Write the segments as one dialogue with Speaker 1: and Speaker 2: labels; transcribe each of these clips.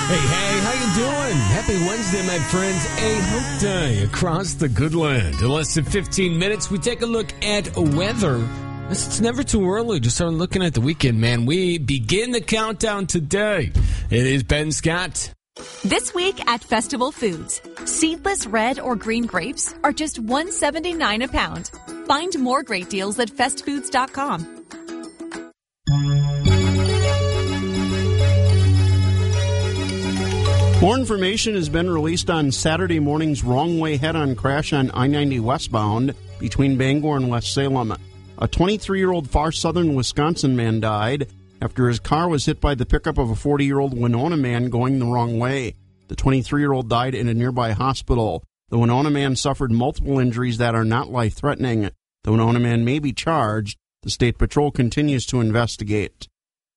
Speaker 1: Hey, how you doing? Happy Wednesday, my friends. A hump day across the good land. In less than 15 minutes, we take a look at weather. It's never too early to start looking at the weekend, man. We begin the countdown today. It is Ben Scott.
Speaker 2: This week at Festival Foods, seedless red or green grapes are just $1.79 a pound. Find more great deals at festfoods.com.
Speaker 3: More information has been released on Saturday morning's wrong-way head-on crash on I-90 westbound between Bangor and West Salem. A 23-year-old far southern Wisconsin man died after his car was hit by the pickup of a 40-year-old Winona man going the wrong way. The 23-year-old died in a nearby hospital. The Winona man suffered multiple injuries that are not life-threatening. The Winona man may be charged. The State Patrol continues to investigate.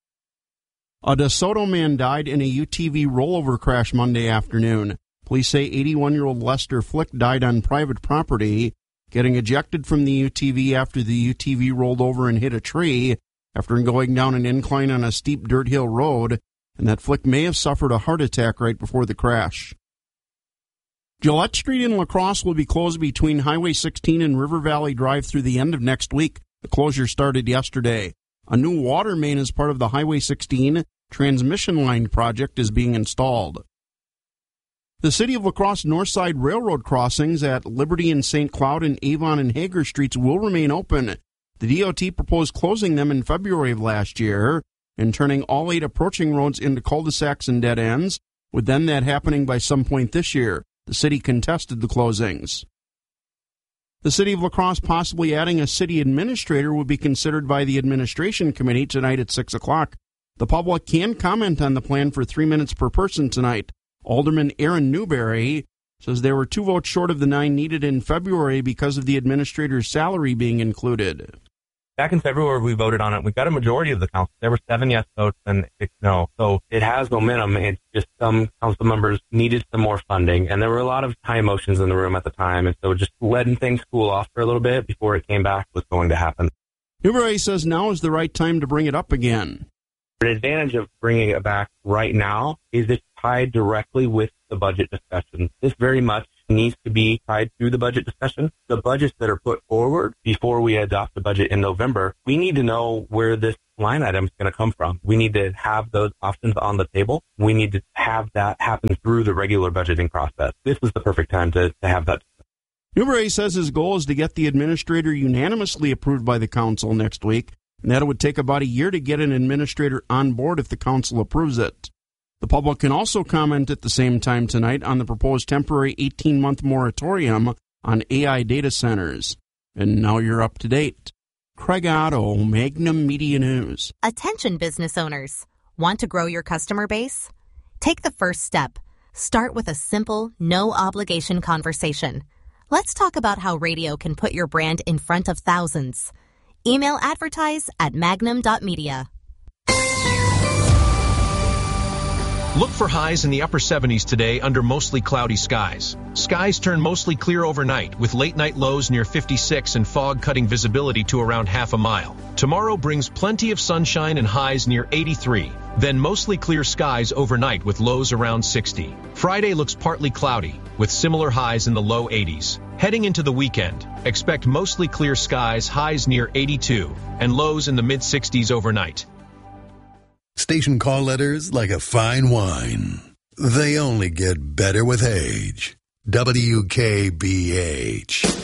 Speaker 3: A DeSoto man died in a UTV rollover crash Monday afternoon. Police say 81-year-old Lester Flick died on private property, getting ejected from the UTV after the UTV rolled over and hit a tree after going down an incline on a steep dirt hill road, and that Flick may have suffered a heart attack right before the crash. Gillette Street in La Crosse will be closed between Highway 16 and River Valley Drive through the end of next week. The closure started yesterday. A new water main as part of the Highway 16 transmission line project is being installed. The City of La Crosse Northside Railroad crossings at Liberty and St. Cloud and Avon and Hager Streets will remain open. The DOT proposed closing them in February of last year and turning all 8 approaching roads into cul-de-sacs and dead ends, with then that happening by some point this year. The city contested the closings. The City of La Crosse possibly adding a city administrator will be considered by the Administration Committee tonight at 6 o'clock. The public can comment on the plan for 3 minutes per person tonight. Alderman Aaron Newberry says there were 2 votes short of the 9 needed in February because of the administrator's salary being included.
Speaker 4: Back in February, we voted on it. We got a majority of the council. There were 7 yes votes and 6 no. So it has momentum. It's just some council members needed some more funding. And there were a lot of high emotions in the room at the time. And so just letting things cool off for a little bit before it came back was going to happen.
Speaker 3: Newberry says now is the right time to bring it up again.
Speaker 4: The advantage of bringing it back right now is it's tied directly with the budget discussion. This very much needs to be tied through the budget discussion. The budgets that are put forward before we adopt the budget in November, we need to know where this line item is going to come from. We need to have those options on the table. We need to have that happen through the regular budgeting process. This was the perfect time to have that.
Speaker 3: Newberry says his goal is to get the administrator unanimously approved by the council next week, and that it would take about a year to get an administrator on board if the council approves it. The public can also comment at the same time tonight on the proposed temporary 18-month moratorium on AI data centers. And now you're up to date. Craig Otto, Magnum Media News.
Speaker 5: Attention business owners. Want to grow your customer base? Take the first step. Start with a simple, no-obligation conversation. Let's talk about how radio can put your brand in front of thousands. Email advertise@magnum.media.
Speaker 6: Look for highs in the upper 70s today under mostly cloudy skies. Skies turn mostly clear overnight with late-night lows near 56 and fog cutting visibility to around half a mile. Tomorrow brings plenty of sunshine and highs near 83. Then mostly clear skies overnight with lows around 60. Friday looks partly cloudy with similar highs in the low 80s. Heading into the weekend, expect mostly clear skies, highs near 82, and lows in the mid-60s overnight.
Speaker 7: Station call letters like a fine wine. They only get better with age. WKBH.